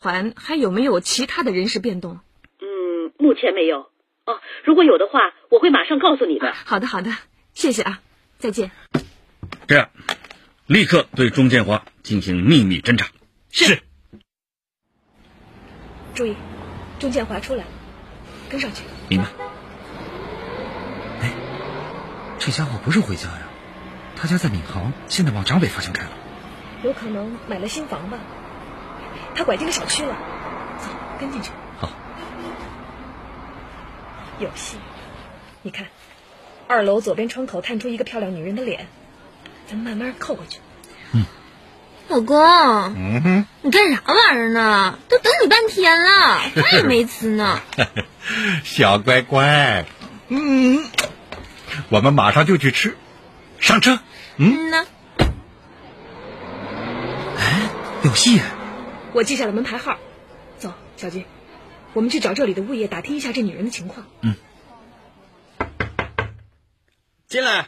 团还有没有其他的人事变动？ 目前没有。如果有的话，我会马上告诉你的。 好的，谢谢啊，再见。 这样，立刻对钟建华进行秘密侦查。 是。注意，钟建华出来了，跟上去。 明白。 哎，这家伙不是回家呀？他家在闵行，现在往闸北方向开了。 有可能买了新房吧？他拐进了小区了，走，跟进去。 好。 有戏！你看，2楼左边窗口探出一个漂亮女人的脸，咱们慢慢靠过去。 老公，你干啥玩意儿呢？都等你半天了，饭也没吃呢。 小乖乖，我们马上就去吃，上车。 呢。 哎，有戏！ 我记下了门牌号，走，小军，我们去找这里的物业打听一下这女人的情况。 进来。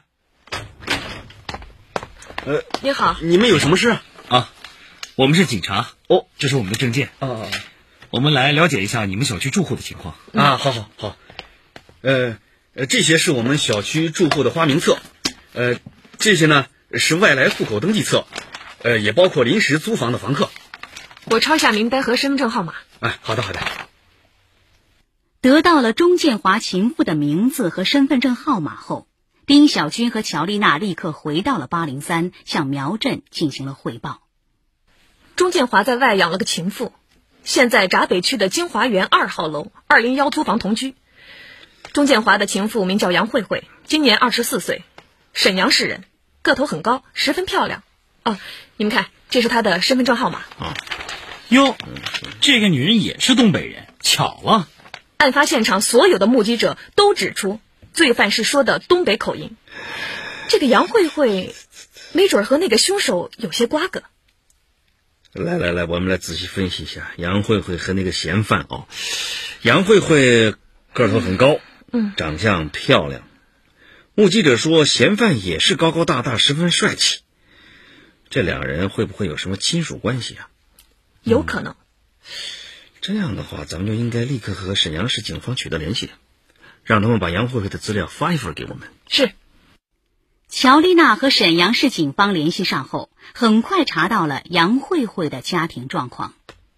你好， 你们有什么事啊？我们是警察。这是我们的证件。我们来了解一下你们小区住户的情况。 好。这些是我们小区住户的花名册，这些呢是外来户口登记册，也包括临时租房的房客。 我抄下名单和身份证号码。 好的。 得到了钟建华情妇的名字和身份证号码后，丁小军和乔丽娜立刻回到了803，向苗振进行了汇报。 钟建华在外养了个情妇，现在闸北区的金华园2号楼201租房同居。钟建华的情妇名叫杨慧慧，今年24岁，沈阳市人，个头很高，十分漂亮。你们看，这是她的身份证号码。 哟，这个女人也是东北人，巧了。 案发现场所有的目击者都指出，罪犯是说的东北口音。这个杨慧慧没准和那个凶手有些瓜葛。 来，我们来仔细分析一下杨慧慧和那个嫌犯。杨慧慧个头很高，长相漂亮。目击者说嫌犯也是高高大大，十分帅气。这两人会不会有什么亲属关系啊？ 有可能。 这样的话，咱们就应该立刻和沈阳市警方取得联系，让他们把杨慧慧的资料发一份给我们。 是。 乔丽娜和沈阳市警方联系上后，很快查到了杨慧慧的家庭状况。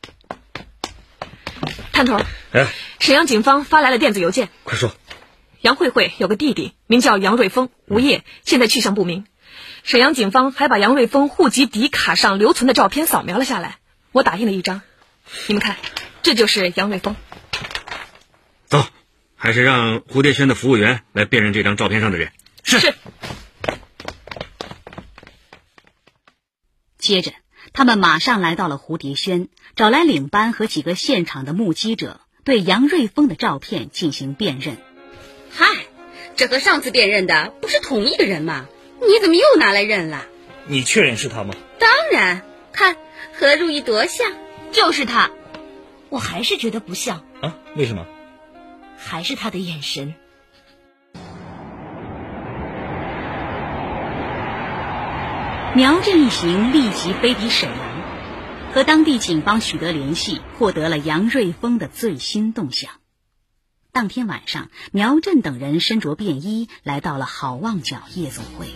探头，沈阳警方发来了电子邮件。 快说。 杨慧慧有个弟弟，名叫杨瑞峰，无业，现在去向不明。沈阳警方还把杨瑞峰户籍底卡上留存的照片扫描了下来，我打印了一张，你们看，这就是杨瑞峰。 走，还是让蝴蝶轩的服务员来辨认这张照片上的人。 是。 接着，他们马上来到了蝴蝶轩，找来领班和几个现场的目击者，对杨瑞峰的照片进行辨认。 嗨，这和上次辨认的不是同一个人吗？你怎么又拿来认了？ 你确认是他吗？ 当然，看何如意多像， 就是他。我还是觉得不像。 为什么？ 还是他的眼神。 苗振一行立即飞抵沈阳，和当地警方取得联系，获得了杨瑞峰的最新动向。当天晚上，苗振等人身着便衣来到了好望角夜总会。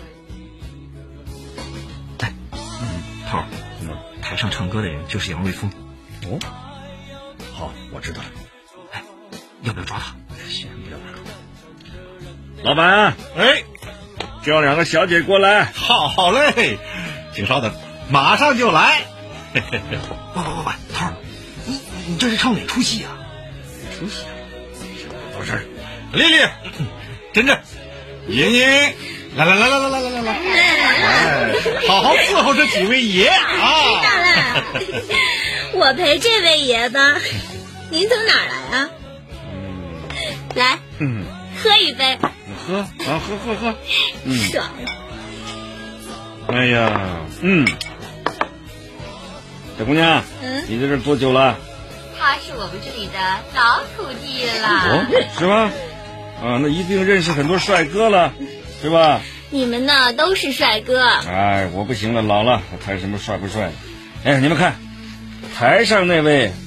涛，台上唱歌的人就是杨瑞峰。 好，我知道了。 要不要抓他？ 先不要他。老板，叫2个小姐过来。 好嘞，请稍等，马上就来。 喂，涛，你这是唱哪出戏啊？ 出戏啊？到这儿， 丽丽，真真，莹莹，来，好好伺候这几位爷啊！ 知道了，我陪这位爷的。您从哪儿来啊？来，喝一杯。 喝。 爽。 哎呀，小姑娘，你在这儿多久了？ 他是我们这里的老土地了。 是吗？那一定认识很多帅哥了，是吧？ 你们呢都是帅哥。 我不行了，老了，还谈什么帅不帅？你们看，台上那位